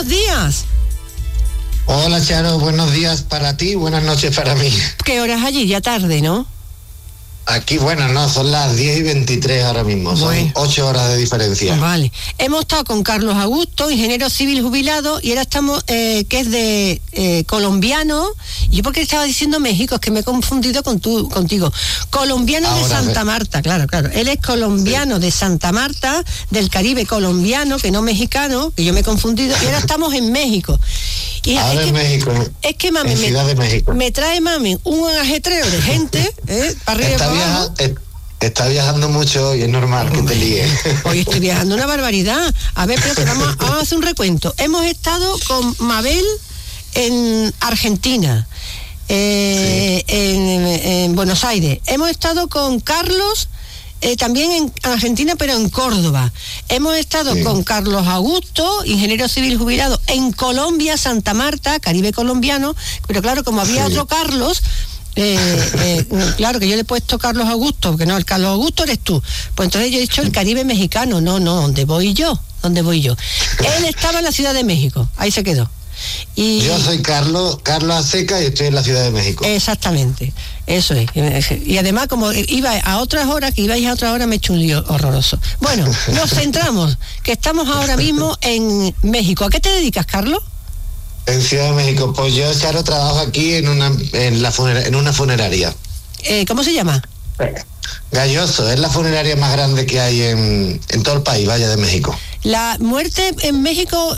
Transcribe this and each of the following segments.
buenos días. Hola, Charo, buenos días para ti, buenas noches para mí. ¿Qué horas allí? Ya tarde, ¿no? Aquí, bueno, no, son las 10:23 ahora mismo, son 8 horas de diferencia. Vale. Hemos estado con Carlos Augusto, ingeniero civil jubilado, y ahora estamos, que es de colombiano. Yo porque estaba diciendo México, es que me he confundido contigo. Colombiano ahora, de Santa Marta, claro. Él es colombiano de Santa Marta, del Caribe colombiano, que no mexicano, que yo me he confundido, y ahora estamos en México. Y ahora en México, es que mami, en Ciudad de México. Me trae mami un ajetreo de gente, para arriba y para abajo. Está viajando mucho y es normal que te líe. Hoy estoy viajando una barbaridad. A ver, espérate, vamos a hacer un recuento. Hemos estado con Mabel en Argentina, en Buenos Aires. Hemos estado con Carlos también en Argentina, pero en Córdoba. Hemos estado con Carlos Augusto, ingeniero civil jubilado, en Colombia, Santa Marta, Caribe colombiano, pero claro, como había otro Carlos, claro que yo le he puesto Carlos Augusto, porque no, el Carlos Augusto eres tú. Pues entonces yo he dicho el Caribe mexicano, no, ¿dónde voy yo? Él estaba en la Ciudad de México, ahí se quedó. Y yo soy Carlos Aseca y estoy en la Ciudad de México. Exactamente, eso es. Y además, como ibais a otras horas, me he hecho un lío horroroso. Bueno, nos centramos, que estamos ahora mismo en México. ¿A qué te dedicas, Carlos? En Ciudad de México, pues yo, Charo, trabajo aquí en una funeraria. ¿Cómo se llama? Galloso, es la funeraria más grande que hay en todo el país, vaya, de México. La muerte en México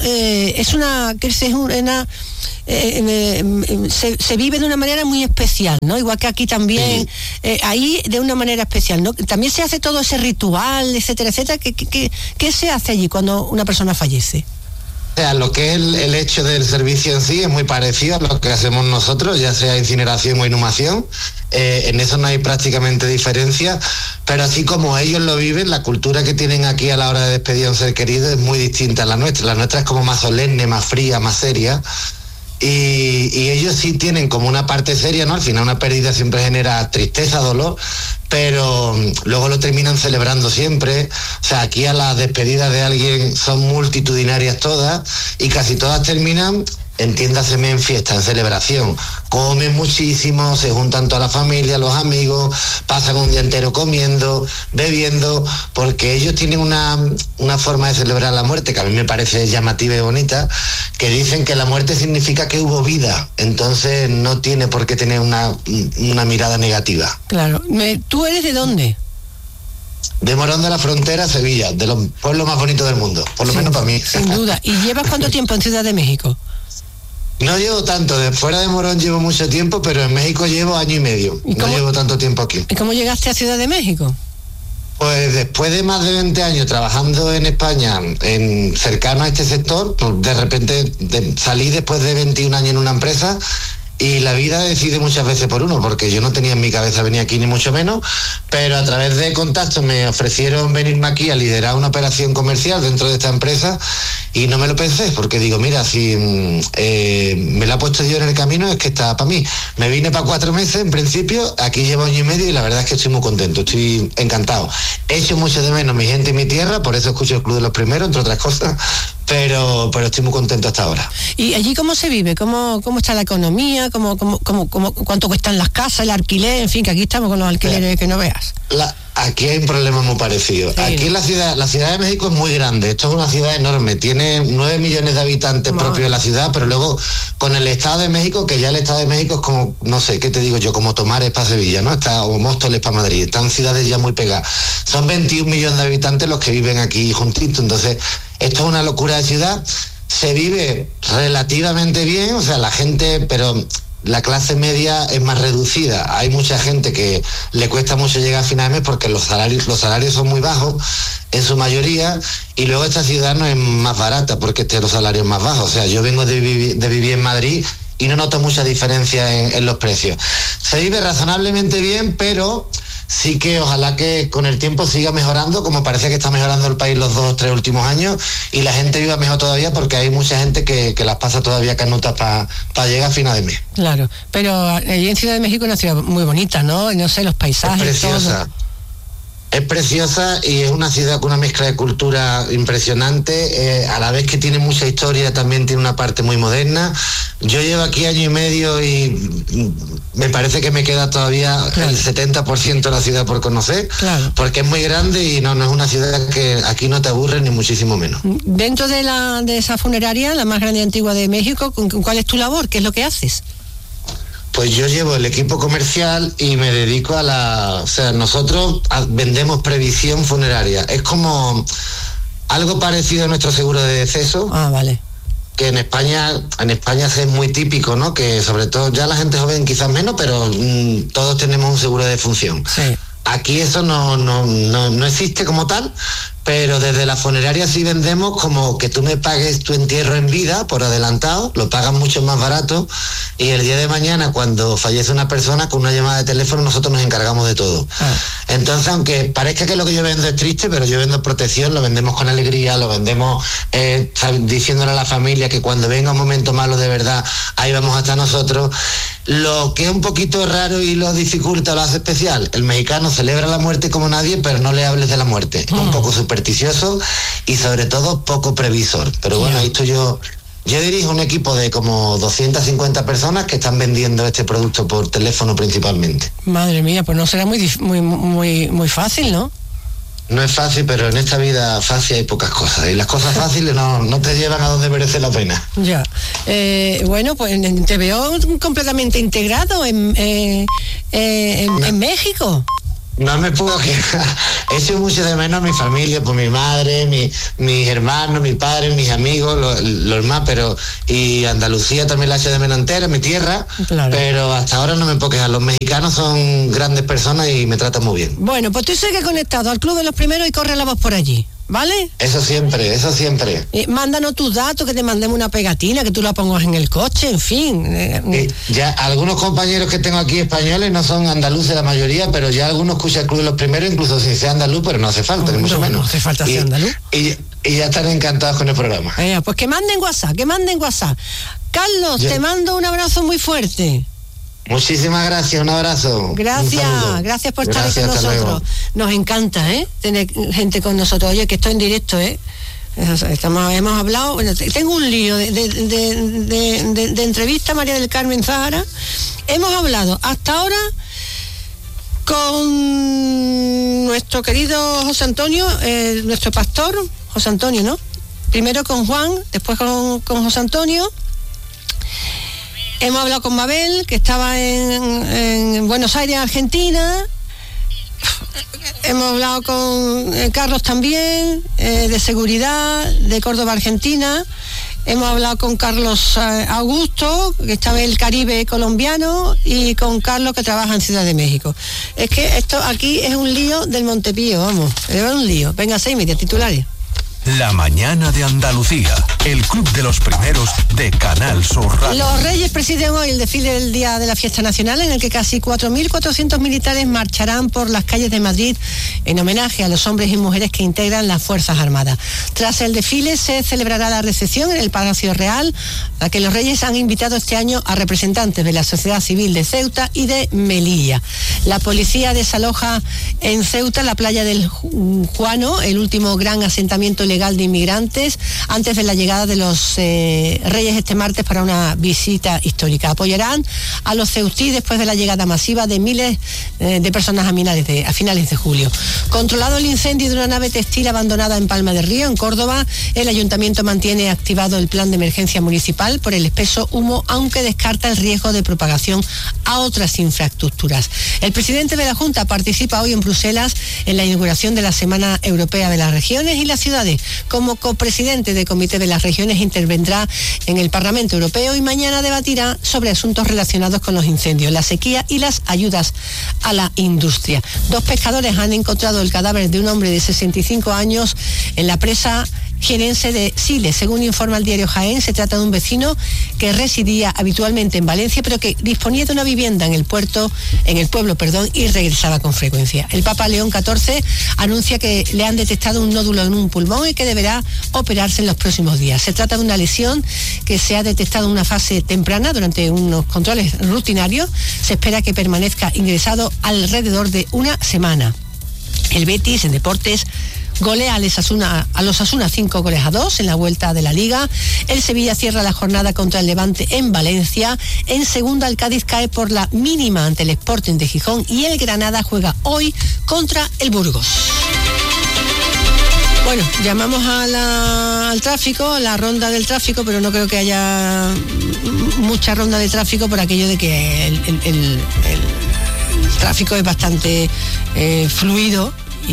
se vive de una manera muy especial, ¿no? Igual que aquí también, ahí de una manera especial, ¿no? También se hace todo ese ritual, etcétera. ¿Qué se hace allí cuando una persona fallece? O sea, lo que es el hecho del servicio en sí es muy parecido a lo que hacemos nosotros, ya sea incineración o inhumación. En eso no hay prácticamente diferencia, pero así como ellos lo viven, la cultura que tienen aquí a la hora de despedir a un ser querido es muy distinta a la nuestra. La nuestra es como más solemne, más fría, más seria. Y ellos sí tienen como una parte seria, ¿no? Al final una pérdida siempre genera tristeza, dolor, pero luego lo terminan celebrando siempre. O sea, aquí a las despedidas de alguien son multitudinarias todas y casi todas terminan, entiéndaseme, en fiesta, en celebración. Comen muchísimo, se juntan toda la familia, los amigos, pasan un día entero comiendo, bebiendo, porque ellos tienen una forma de celebrar la muerte que a mí me parece llamativa y bonita, que dicen que la muerte significa que hubo vida, entonces no tiene por qué tener una mirada negativa. Claro. ¿Tú eres de dónde? De Morón de la Frontera, Sevilla, de los pueblos más bonitos del mundo, por lo menos para mí. Sin duda. ¿Y llevas cuánto tiempo en Ciudad de México? No llevo tanto, fuera de Morón llevo mucho tiempo, pero en México llevo 1 año y medio. No llevo tanto tiempo aquí. ¿Y cómo llegaste a Ciudad de México? Pues después de más de 20 años trabajando en España, cercano a este sector, pues de repente salí después de 21 años en una empresa. Y la vida decide muchas veces por uno, porque yo no tenía en mi cabeza venir aquí ni mucho menos, pero a través de contactos me ofrecieron venirme aquí a liderar una operación comercial dentro de esta empresa y no me lo pensé, porque digo, mira, si me la he puesto yo en el camino es que está para mí. Me vine para 4 meses en principio, aquí llevo 1 año y medio y la verdad es que estoy muy contento, estoy encantado. He hecho mucho de menos mi gente y mi tierra, por eso escucho el Club de los Primeros, entre otras cosas, pero estoy muy contento hasta ahora. ¿Y allí cómo se vive? ¿Cómo está la economía? ¿Cuánto cuestan las casas, el alquiler? En fin, que aquí estamos con los alquileres que no veas. Aquí hay un problema muy parecido. Sí. Aquí la Ciudad de México es muy grande. Esto es una ciudad enorme. Tiene 9 millones de habitantes propios de la ciudad, pero luego con el Estado de México, que ya el Estado de México es como, no sé, ¿qué te digo yo? Como Tomares para Sevilla, ¿no? O Móstoles para Madrid. Están ciudades ya muy pegadas. Son 21 millones de habitantes los que viven aquí juntitos. Entonces, esto es una locura de ciudad. Se vive relativamente bien, o sea, la gente, pero la clase media es más reducida. Hay mucha gente que le cuesta mucho llegar a final de mes porque los salarios son muy bajos en su mayoría, y luego esta ciudad no es más barata porque tiene los salarios más bajos. O sea, yo vengo de vivir en Madrid y no noto mucha diferencia en los precios. Se vive razonablemente bien, pero sí que ojalá que con el tiempo siga mejorando, como parece que está mejorando el país los 2 o 3 últimos años, y la gente viva mejor todavía, porque hay mucha gente que las pasa todavía canutas para llegar a final de mes. Claro, pero allí en Ciudad de México es una ciudad muy bonita, ¿no? No sé, los paisajes, es preciosa. todo. Es preciosa y es una ciudad con una mezcla de cultura impresionante, a la vez que tiene mucha historia, también tiene una parte muy moderna. Yo llevo aquí año y medio y me parece que me queda todavía el 70% de la ciudad por conocer, porque es muy grande y no es una ciudad que aquí no te aburre ni muchísimo menos. Dentro de esa funeraria, la más grande y antigua de México, ¿cuál es tu labor? ¿Qué es lo que haces? Pues yo llevo el equipo comercial y me dedico nosotros vendemos previsión funeraria. Es como algo parecido a nuestro seguro de deceso. Ah, vale. Que en España es muy típico, ¿no? Que sobre todo ya la gente joven quizás menos, pero todos tenemos un seguro de defunción. Sí. Aquí eso no existe como tal, pero desde la funeraria sí vendemos como que tú me pagues tu entierro en vida por adelantado, lo pagas mucho más barato y el día de mañana cuando fallece una persona con una llamada de teléfono nosotros nos encargamos de todo. Entonces, aunque parezca que lo que yo vendo es triste, pero yo vendo protección, lo vendemos con alegría, lo vendemos diciéndole a la familia que cuando venga un momento malo de verdad, ahí vamos a estar nosotros. Lo que es un poquito raro y lo dificulta, lo hace especial, el mexicano celebra la muerte como nadie, pero no le hables de la muerte. Es un poco supersticioso y sobre todo poco previsor. Pero bueno, ahí estoy yo dirijo un equipo de como 250 personas que están vendiendo este producto por teléfono principalmente. Madre mía, pues no será muy fácil, ¿no? No es fácil, pero en esta vida fácil hay pocas cosas y las cosas fáciles no te llevan a donde merece la pena. Ya. Bueno, pues te veo completamente integrado en México. No me puedo quejar. Echo mucho de menos a mi familia, por mi madre, mis hermanos, mi padre, mis amigos, los más, pero y Andalucía también la echo de menos entera, mi tierra, pero hasta ahora no me puedo quejar. Los mexicanos son grandes personas y me tratan muy bien. Bueno, pues tú sigues conectado al Club de los Primeros y corre la voz por allí, ¿vale? Eso siempre. Mándanos tus datos, que te mandemos una pegatina, que tú la pongas en el coche, en fin. Ya algunos compañeros que tengo aquí españoles no son andaluces la mayoría, pero ya algunos escuchan el Club de los Primeros, incluso sin ser andaluz, pero no hace falta, ni mucho menos. No hace falta ser andaluz. Y ya están encantados con el programa. Pues que manden WhatsApp. Carlos, te mando un abrazo muy fuerte. Muchísimas gracias, un abrazo. Gracias por estar con nosotros. Nos encanta, tener gente con nosotros. Oye, que estoy en directo, hemos hablado, bueno, tengo un lío de entrevista a María del Carmen Zahara. Hemos hablado hasta ahora con nuestro querido José Antonio, nuestro pastor, José Antonio, ¿no? Primero con Juan, después con José Antonio. Hemos hablado con Mabel, que estaba en Buenos Aires, Argentina. Hemos hablado con Carlos también, de seguridad, de Córdoba, Argentina. Hemos hablado con Carlos Augusto, que estaba en el Caribe colombiano, y con Carlos, que trabaja en Ciudad de México. Es que esto aquí es un lío del Montepío, vamos, es un lío. Venga, 6:30, titulares. La mañana de Andalucía, el Club de los Primeros de Canal Sur Radio. Los Reyes presiden hoy el desfile del Día de la Fiesta Nacional, en el que casi 4.400 militares marcharán por las calles de Madrid en homenaje a los hombres y mujeres que integran las Fuerzas Armadas. Tras el desfile se celebrará la recepción en el Palacio Real, a que los Reyes han invitado este año a representantes de la sociedad civil de Ceuta y de Melilla. La policía desaloja en Ceuta la playa del Juano, el último gran asentamiento legal de inmigrantes, antes de la llegada de los Reyes este martes para una visita histórica. Apoyarán a los ceutí después de la llegada masiva de miles de personas a finales de julio. Controlado el incendio de una nave textil abandonada en Palma del Río, en Córdoba, el ayuntamiento mantiene activado el plan de emergencia municipal por el espeso humo, aunque descarta el riesgo de propagación a otras infraestructuras. El presidente de la Junta participa hoy en Bruselas en la inauguración de la Semana Europea de las Regiones y las Ciudades. Como copresidente del Comité de las Regiones intervendrá en el Parlamento Europeo y mañana debatirá sobre asuntos relacionados con los incendios, la sequía y las ayudas a la industria. 2 pescadores han encontrado el cadáver de un hombre de 65 años en la presa jienense de Siles. Según informa el diario Jaén, se trata de un vecino que residía habitualmente en Valencia, pero que disponía de una vivienda en el pueblo, y regresaba con frecuencia. El Papa León XIV anuncia que le han detectado un nódulo en un pulmón y que deberá operarse en los próximos días. Se trata de una lesión que se ha detectado en una fase temprana durante unos controles rutinarios. Se espera que permanezca ingresado alrededor de una semana. El Betis, en deportes, golea a los Osasuna 5-2 en la vuelta de la Liga. El Sevilla cierra la jornada contra el Levante en Valencia. En segunda, el Cádiz cae por la mínima ante el Sporting de Gijón y el Granada juega hoy contra el Burgos. Bueno, llamamos al tráfico, a la ronda del tráfico, pero no creo que haya mucha ronda de tráfico por aquello de que el tráfico es bastante fluido.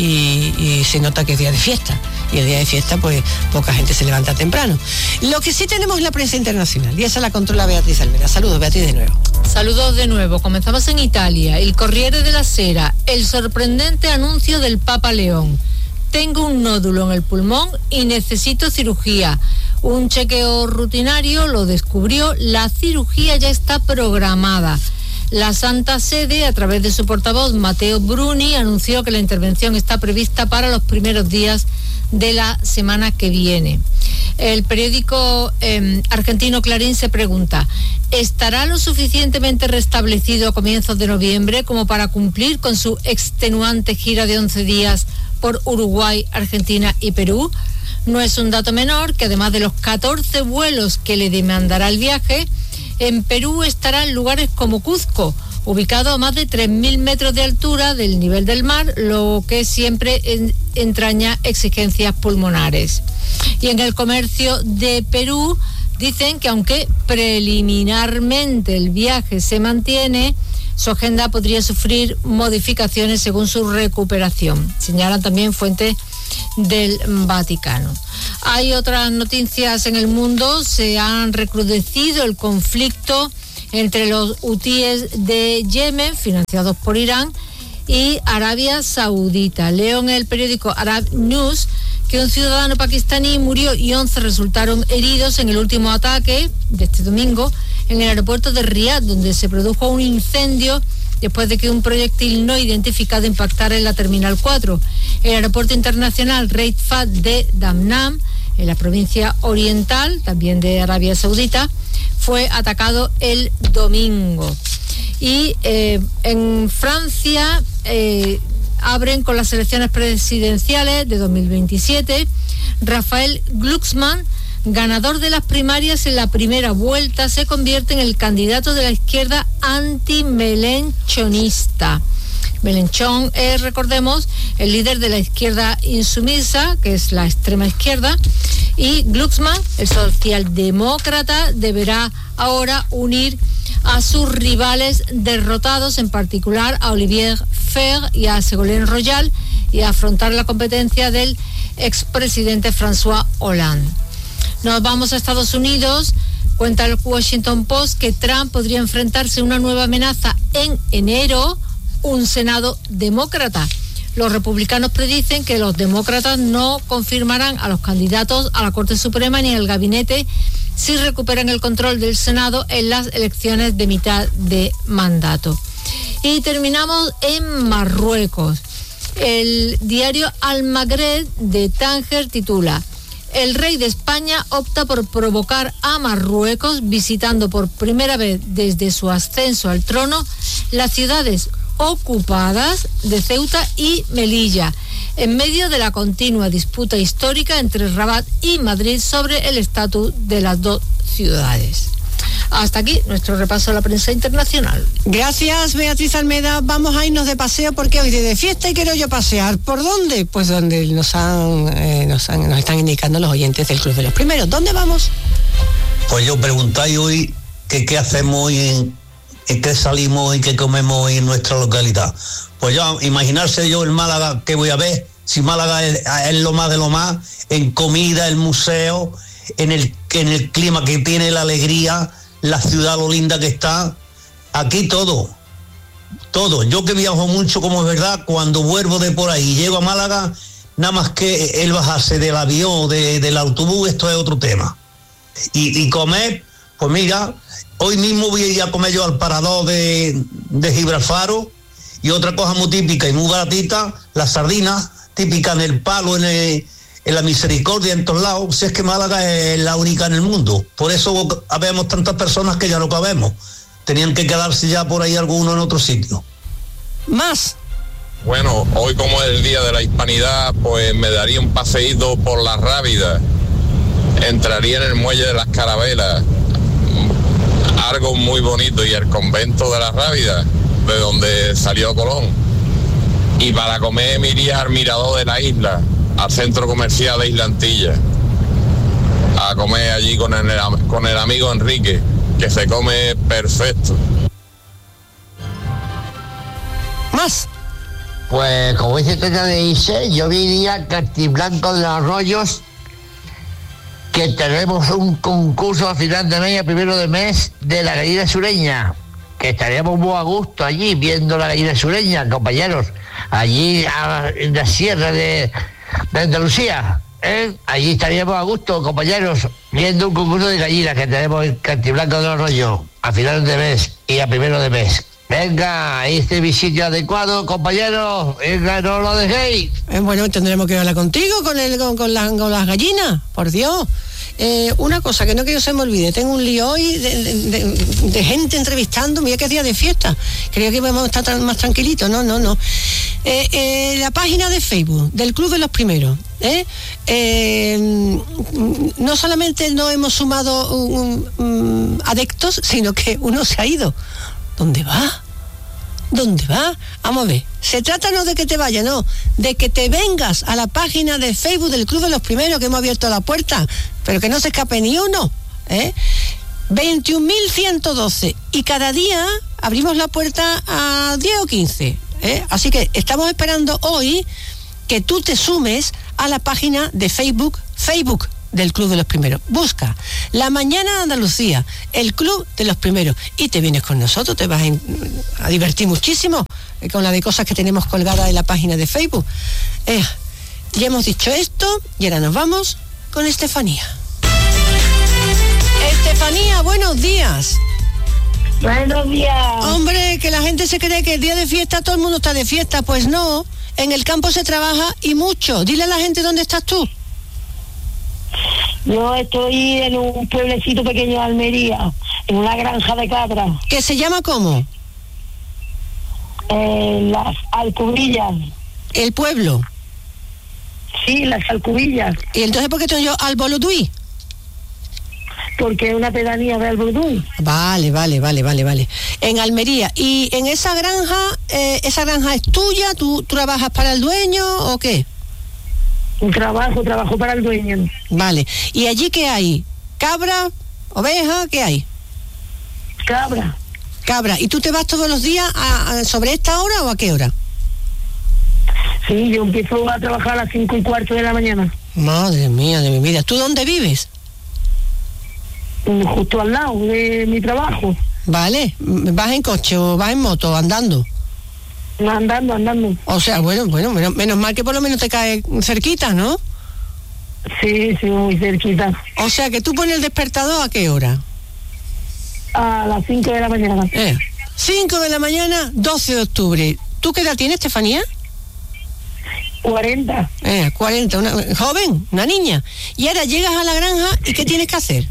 Y se nota que es día de fiesta, y el día de fiesta pues poca gente se levanta temprano. Lo que sí tenemos es la prensa internacional, y esa la controla Beatriz Almeda. Saludos, Beatriz, de nuevo. Saludos de nuevo. Comenzamos en Italia. El Corriere della Sera, el sorprendente anuncio del Papa León: tengo un nódulo en el pulmón y necesito cirugía. Un chequeo rutinario lo descubrió, la cirugía ya está programada. La Santa Sede, a través de su portavoz Matteo Bruni, anunció que la intervención está prevista para los primeros días de la semana que viene. El periódico argentino Clarín se pregunta: ¿estará lo suficientemente restablecido a comienzos de noviembre como para cumplir con su extenuante gira de 11 días por Uruguay, Argentina y Perú? No es un dato menor que, además de los 14 vuelos que le demandará el viaje, en Perú estarán lugares como Cuzco, ubicado a más de 3.000 metros de altura del nivel del mar, lo que siempre entraña exigencias pulmonares. Y en el Comercio de Perú dicen que, aunque preliminarmente el viaje se mantiene, su agenda podría sufrir modificaciones según su recuperación, señalan también fuentes del Vaticano. Hay otras noticias en el mundo. Se han recrudecido el conflicto entre los hutíes de Yemen, financiados por Irán, y Arabia Saudita. Leo en el periódico Arab News que un ciudadano pakistaní murió y 11 resultaron heridos en el último ataque de este domingo en el aeropuerto de Riad, donde se produjo un incendio después de que un proyectil no identificado impactara en la Terminal 4. El aeropuerto internacional Riyad Fahd de Damnam, en la provincia oriental, también de Arabia Saudita, fue atacado el domingo. Y en Francia abren con las elecciones presidenciales de 2027. Rafael Glucksmann, ganador de las primarias en la primera vuelta, se convierte en el candidato de la izquierda anti-melenchonista. Melenchon es, recordemos, el líder de la izquierda insumisa, que es la extrema izquierda, y Glucksmann, el socialdemócrata, deberá ahora unir a sus rivales derrotados, en particular a Olivier Faure y a Ségolène Royal, y a afrontar la competencia del expresidente François Hollande. Nos vamos a Estados Unidos. Cuenta el Washington Post que Trump podría enfrentarse a una nueva amenaza en enero, un Senado demócrata. Los republicanos predicen que los demócratas no confirmarán a los candidatos a la Corte Suprema ni al gabinete si recuperan el control del Senado en las elecciones de mitad de mandato. Y terminamos en Marruecos. El diario Al-Maghreb de Tánger titula: el rey de España opta por provocar a Marruecos, visitando por primera vez desde su ascenso al trono las ciudades ocupadas de Ceuta y Melilla, en medio de la continua disputa histórica entre Rabat y Madrid sobre el estatus de las dos ciudades. Hasta aquí nuestro repaso a la prensa internacional. Gracias, Beatriz Almeda. Vamos a irnos de paseo porque hoy de fiesta y quiero yo pasear. ¿Por dónde? Pues donde nos están indicando los oyentes del Club de los Primeros. ¿Dónde vamos? Pues yo preguntáis hoy que qué hacemos hoy, en qué salimos y qué comemos hoy en nuestra localidad. Pues ya, imaginarse yo en Málaga, ¿qué voy a ver? Si Málaga es lo más de lo más, en comida, el museo, en el clima que tiene, la alegría, la ciudad, lo linda que está. Aquí todo. Yo que viajo mucho, como es verdad, cuando vuelvo de por ahí y llego a Málaga, nada más que el bajarse del avión, del autobús, esto es otro tema. Y comer, pues mira, hoy mismo voy a ir a comer yo al parador de Gibraltar. Y otra cosa muy típica y muy baratita, las sardinas típicas en el Palo, en la Misericordia, en todos lados. Si es que Málaga es la única en el mundo. Por eso habemos tantas personas que ya no cabemos. Tenían que quedarse ya por ahí algunos en otro sitio. Más. Bueno, hoy como es el Día de la Hispanidad, pues me daría un paseíto por la Rábida. Entraría en el Muelle de las Carabelas, algo muy bonito, y el convento de la Rábida, de donde salió Colón. Y para comer me iría al mirador de la isla, al centro comercial de Isla Antilla, a comer allí con el amigo Enrique, que se come perfecto. Más. Pues como dice Teta de Ise, yo iría a Castiblanco de los Arroyos, que tenemos un concurso a final de mes, a primero de mes, de la gallina sureña, que estaríamos muy a gusto allí viendo la gallina sureña, compañeros, allí en la sierra de Andalucía, allí estaríamos a gusto, compañeros, viendo un concurso de gallinas que tenemos en Castiblanco de los Arroyos a final de mes y a primero de mes. Venga, este es mi sitio adecuado, compañeros. Venga, no lo dejéis. Bueno, tendremos que hablar contigo con las gallinas, por Dios. Una cosa que no quiero que se me olvide, tengo un lío hoy de gente entrevistando. Mira que es día de fiesta, creía que íbamos a estar más tranquilitos. No. La página de Facebook del Club de los Primeros, no solamente no hemos sumado adeptos, sino que uno se ha ido. ¿Dónde va? Vamos a ver, se trata no de que te vayas, no, de que te vengas a la página de Facebook del Club de los Primeros, que hemos abierto la puerta, pero que no se escape ni uno, 21.112, y cada día abrimos la puerta a 10 o 15, así que estamos esperando hoy que tú te sumes a la página de Facebook del Club de los Primeros. Busca La Mañana de Andalucía, el Club de los Primeros, y te vienes con nosotros, te vas a divertir muchísimo con la de cosas que tenemos colgadas en la página de Facebook. Ya hemos dicho esto y ahora nos vamos con Estefanía. Estefanía, buenos días. Buenos días. Hombre, que la gente se cree que el día de fiesta todo el mundo está de fiesta. Pues no, en el campo se trabaja y mucho. Dile a la gente dónde estás tú. Yo estoy en un pueblecito pequeño de Almería, en una granja de cabras. ¿Que se llama cómo? Las Alcubillas. ¿El pueblo? Sí, las Alcubillas. ¿Y entonces por qué estoy yo Alboluduí? Porque es una pedanía de Alboluduí. Vale. En Almería. ¿Y en esa granja es tuya? ¿Tú trabajas para el dueño o qué? Trabajo para el dueño. Vale. ¿Y allí qué hay? ¿Cabra? ¿Oveja? ¿Qué hay? Cabra. ¿Y tú te vas todos los días sobre esta hora o a qué hora? Sí, yo empiezo a trabajar a las 5:15 de la mañana. Madre mía de mi vida. ¿Tú dónde vives? Justo al lado de mi trabajo. Vale. ¿Vas en coche o vas en moto, andando? Andando. O sea, bueno, menos mal que por lo menos te cae cerquita, ¿no? Sí, muy cerquita. O sea, que tú pones el despertador ¿a qué hora? A las 5 de la mañana. 5 de la mañana, 12 de octubre. ¿Tú qué edad tienes, Estefanía? 40. 40, una joven, una niña. Y ahora llegas a la granja y ¿qué tienes que hacer?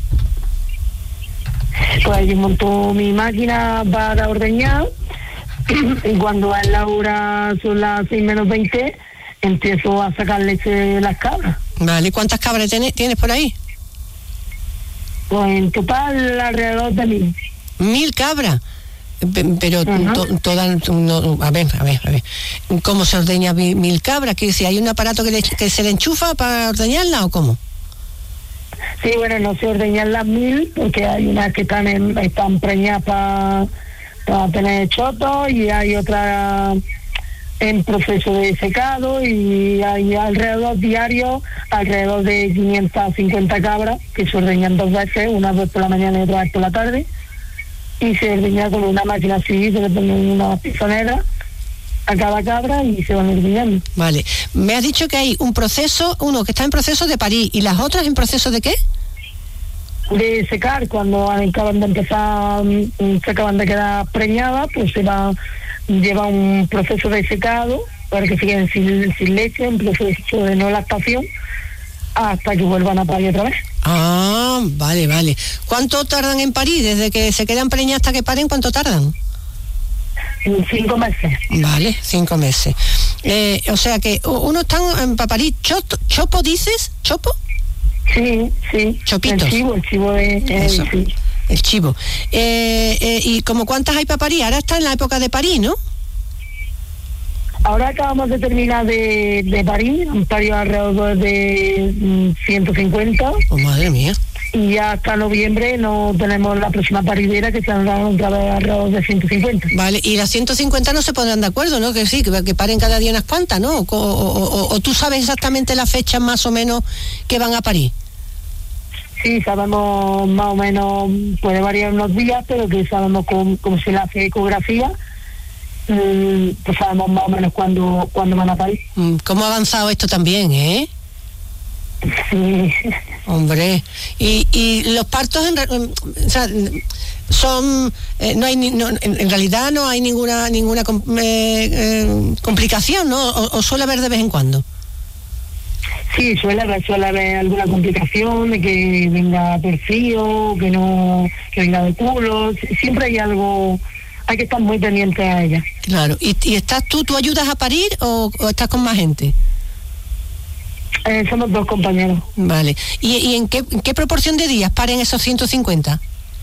Pues yo monto mi máquina para ordeñar. Y cuando a la hora son las 6:20, empiezo a sacar leche de las cabras. Vale, ¿cuántas cabras tienes por ahí? Pues en total alrededor de 1.000. 1.000 cabras. Pero todas, a ver. ¿Cómo se ordeña 1.000 cabras? ¿Quiere decir, hay un aparato que se le enchufa para ordeñarla o cómo? Sí, bueno, no se ordeñan las 1.000 porque hay unas que están preñadas para tener chotos y hay otras en proceso de secado y hay alrededor de 550 cabras que se ordeñan 2 veces, una vez por la mañana y otra vez por la tarde, y se ordeña con una máquina así, se le pone una pizonera a cada cabra y se van ordeñando. Vale, me has dicho que hay un proceso, uno que está en proceso de parir y las otras en proceso de ¿qué? De secar. Cuando acaban de empezar, se acaban de quedar preñadas, pues lleva un proceso de secado para que siguen sin leche, un proceso de no lactación, hasta que vuelvan a parir otra vez. Ah, vale. ¿Cuánto tardan en parir? Desde que se quedan preñadas hasta que paren, ¿cuánto tardan? 5 meses. Vale, 5 meses. O sea que uno está en paparí. ¿Chopo dices? ¿Chopo? Sí. Chopitos. El chivo es sí. El chivo. ¿Y como cuántas hay para parir? Ahora está en la época de parir, ¿no? Ahora acabamos de terminar de parir, un pario alrededor de 150. Oh, madre mía. Y ya hasta noviembre no tenemos la próxima paridera, que será otra vez alrededor de 150. Vale, y las 150 no se pondrán de acuerdo, ¿no? Que sí, que paren cada día unas cuantas, ¿no? O tú sabes exactamente la fecha más o menos que van a parir. Sí, sabemos más o menos, puede variar unos días, pero que sabemos cómo se le hace ecografía, pues sabemos más o menos cuándo van a parir. ¿Cómo ha avanzado esto también, Sí. Hombre, y los partos o sea, son no hay en realidad no hay ninguna complicación, ¿no? O suele haber de vez en cuando. Sí, suele haber alguna complicación de que venga perfío, que venga de culo, siempre hay algo, hay que estar muy pendiente a ella. Claro, ¿y estás tú ayudas a parir o estás con más gente? Somos 2 compañeros. Vale, ¿y en qué proporción de días paren esos 150?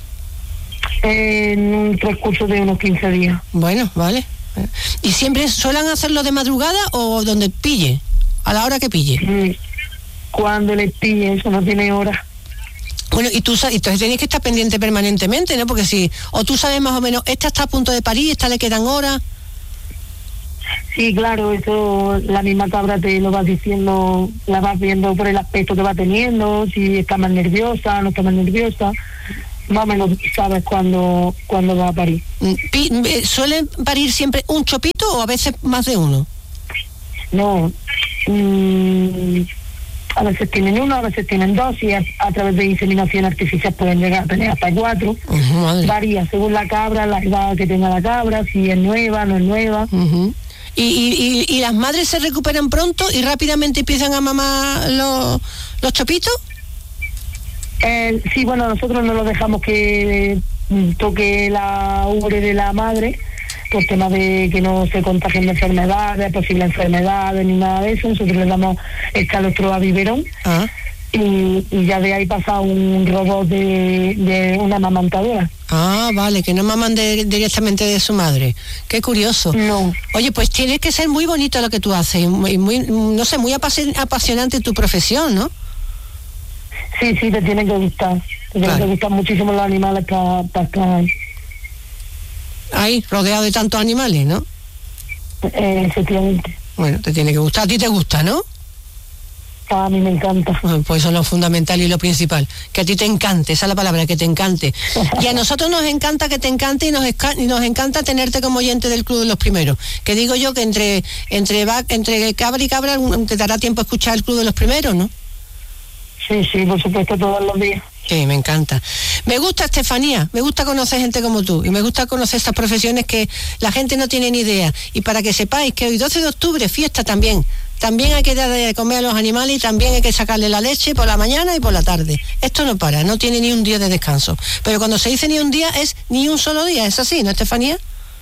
En un transcurso de unos 15 días. Bueno, vale. ¿Y siempre suelen hacerlo de madrugada o donde pille? A la hora que pille. Cuando le pille, eso no tiene hora. Bueno, y entonces tenéis que estar pendiente permanentemente, ¿no? Porque o tú sabes más o menos, esta está a punto de parir, esta le quedan horas. Sí, claro, eso la misma cabra te lo vas diciendo, la vas viendo por el aspecto que va teniendo, si está más nerviosa, no está más nerviosa, más o menos sabes cuándo va a parir. ¿Suelen parir siempre un chopito o a veces más de uno? No, a veces tienen 1, a veces tienen 2 y a través de inseminación artificial pueden llegar a tener hasta 4. Varía según la cabra, la edad que tenga la cabra, si es nueva, no es nueva. ¿Y las madres se recuperan pronto y rápidamente empiezan a mamar los chopitos? Sí, bueno, nosotros no lo dejamos que toque la ubre de la madre por tema de que no se contagien de enfermedades, posibles enfermedades ni nada de eso. Nosotros le damos el calostro a biberón y ya de ahí pasa un robot de una amamantadora. Ah, vale, que no maman directamente de su madre. Qué curioso. No. Oye, pues tiene que ser muy bonito lo que tú haces, muy no sé, muy apasionante tu profesión, ¿no? Sí, te tiene que gustar. Te tiene que gustar muchísimo los animales para estar ahí, rodeado de tantos animales, ¿no? Efectivamente. Bueno, te tiene que gustar. A ti te gusta, ¿no? A mí me encanta. Pues eso es lo fundamental y lo principal. Que a ti te encante, esa es la palabra, que te encante. Y a nosotros nos encanta que te encante y nos encanta tenerte como oyente del Club de los Primeros. Que digo yo que entre cabra y cabra te dará tiempo a escuchar el Club de los Primeros, ¿no? Sí, por supuesto, todos los días. Sí, me encanta. Me gusta, Estefanía, me gusta conocer gente como tú y me gusta conocer estas profesiones que la gente no tiene ni idea. Y para que sepáis que hoy 12 de octubre, fiesta también. También hay que dar de comer a los animales y también hay que sacarle la leche por la mañana y por la tarde. Esto no para, no tiene ni un día de descanso. Pero cuando se dice ni un día, es ni un solo día, ¿es así, no, Estefanía?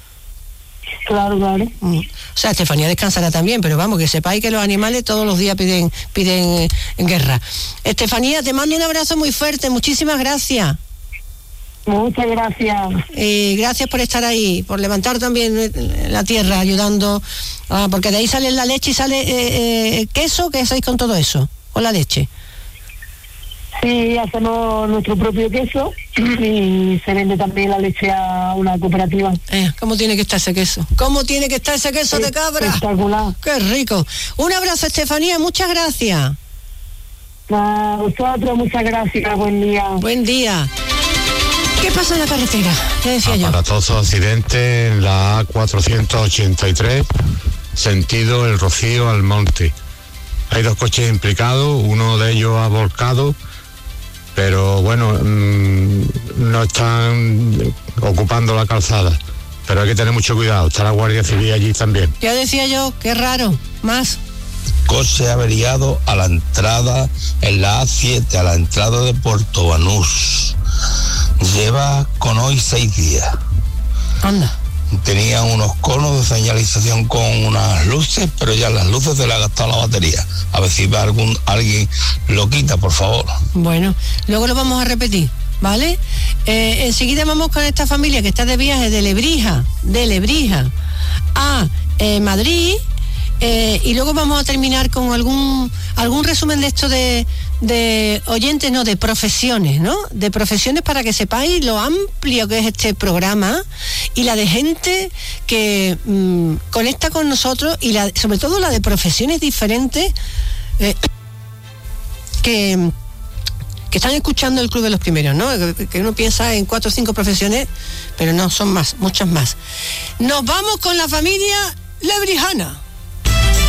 Claro. O sea, Estefanía descansará también, pero vamos, que sepáis que los animales todos los días piden guerra. Estefanía, te mando un abrazo muy fuerte, muchísimas gracias. Muchas gracias. Gracias por estar ahí, por levantar también la tierra, ayudando, porque de ahí sale la leche y sale queso. ¿Qué hacéis con todo eso? ¿Con la leche? Sí, hacemos nuestro propio queso y se vende también la leche a una cooperativa. ¿Cómo tiene que estar ese queso? ¿Cómo tiene que estar ese queso de cabra? Espectacular. ¡Qué rico! Un abrazo, Estefanía, muchas gracias. A vosotros, muchas gracias, buen día. Buen día. ¿Qué pasa en la carretera? ¿Qué decía yo? Aparatoso accidente en la A483, sentido El Rocío al Monte. Hay 2 coches implicados, uno de ellos ha volcado, pero bueno, no están ocupando la calzada. Pero hay que tener mucho cuidado, está la Guardia Civil allí también. Ya decía yo, qué raro, más. Coche averiado a la entrada, en la A7, a la entrada de Puerto Banús. Lleva con hoy 6 días. Anda. tenía unos conos de señalización con unas luces, pero ya las luces se le ha gastado la batería. A ver si alguien lo quita, por favor. Bueno, luego lo vamos a repetir, ¿vale? Enseguida vamos con esta familia que está de viaje de Lebrija a Madrid, y luego vamos a terminar con algún resumen de esto de oyentes, no, de profesiones, ¿no? De profesiones, para que sepáis lo amplio que es este programa y la de gente que conecta con nosotros, y sobre todo la de profesiones diferentes que están escuchando el Club de los Primeros, ¿no? Que uno piensa en 4 o 5 profesiones, pero no, son más, muchas más. Nos vamos con la familia lebrijana.